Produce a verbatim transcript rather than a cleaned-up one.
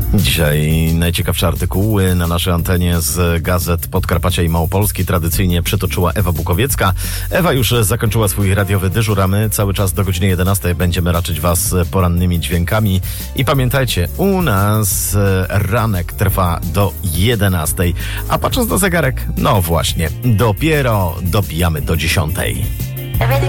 Dzisiaj najciekawsze artykuły na naszej antenie z gazet Podkarpacia i Małopolski tradycyjnie przytoczyła Ewa Bukowiecka. Ewa już zakończyła swój radiowy dyżur, a my cały czas do godziny jedenastej będziemy raczyć was porannymi dźwiękami. I pamiętajcie, u nas ranek trwa do jedenastej, a patrząc na zegarek, no właśnie, dopiero dobijamy do dziesiątej.